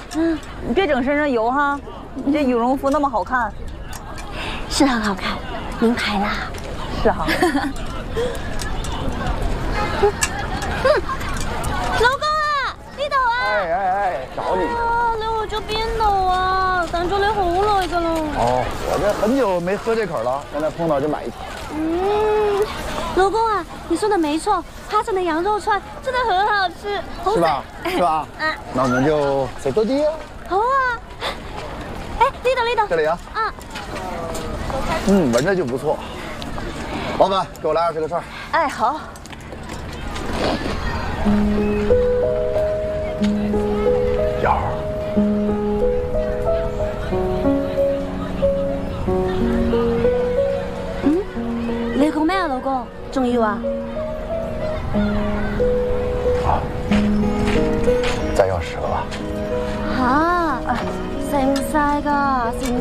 你别整身上油哈，你这羽绒服那么好看。 是很好看，名牌啦。 是哈。 老公啊，呢度啊！ 哎，找你。 啊，你去咗邊度啊？等咗你好耐噶啦。 哦，我这很久没喝这口了，现在碰到就买一瓶。 老公啊，你说的没错，花城的羊肉串真的很好吃， 是吧？是吧？那我们就走多地啊。 好啊。哎，呢度。 这里啊。 啊。 闻着就不错。老板，给我来20个串。 哎，好。 瑶儿。 你講咩啊，老公？仲要啊？ 好，再要10個吧。 吓，食唔晒㗎，食唔